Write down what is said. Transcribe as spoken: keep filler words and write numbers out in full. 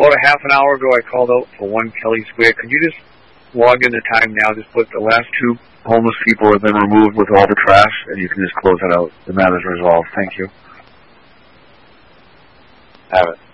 about a half an hour ago, I called out for one Kelly Square. Could you just log in the time now? Just put the last two homeless people have been removed with all the trash, and you can just close it out. The matter's resolved. Thank you. Have it.